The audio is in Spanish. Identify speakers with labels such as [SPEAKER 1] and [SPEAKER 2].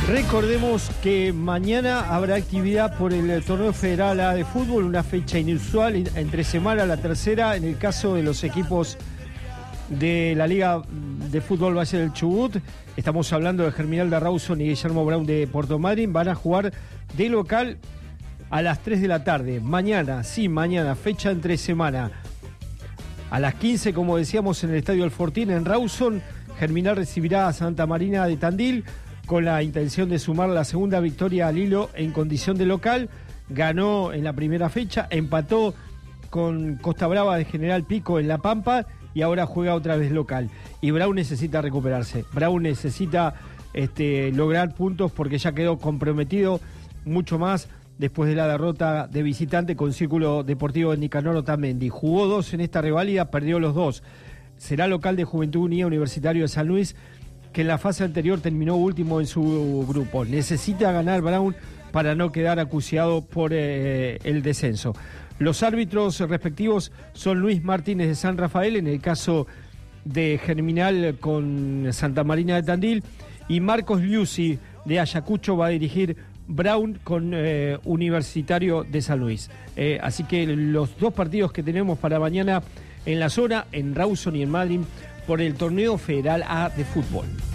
[SPEAKER 1] Recordemos que mañana habrá actividad por el Torneo Federal A de Fútbol, una fecha inusual, entre semana la tercera, en el caso de los equipos de la Liga de Fútbol Valle del Chubut. Estamos hablando de Germinal de Rawson y Guillermo Brown de Puerto Madryn. Van a jugar de local a las 3 de la tarde. Mañana, fecha entre semana. A las 15, como decíamos, en el Estadio El Fortín, en Rawson, Germinal recibirá a Santa Marina de Tandil, con la intención de sumar la segunda victoria al hilo en condición de local. Ganó en la primera fecha, empató con Costa Brava de General Pico en La Pampa y ahora juega otra vez local. Y Brown necesita recuperarse. Brown necesita lograr puntos porque ya quedó comprometido mucho más después de la derrota de visitante con Círculo Deportivo de Nicanor Otamendi. Jugó 2 en esta reválida, perdió los 2. Será local de Juventud Unida Universitario de San Luis, que en la fase anterior terminó último en su grupo. Necesita ganar Brown para no quedar acuciado por el descenso. Los árbitros respectivos son Luis Martínez de San Rafael, en el caso de Germinal con Santa Marina de Tandil, y Marcos Liuzzi de Ayacucho va a dirigir Brown con Universitario de San Luis. Así que los dos partidos que tenemos para mañana en la zona, en Rawson y en Madryn, por el Torneo Federal A de Fútbol.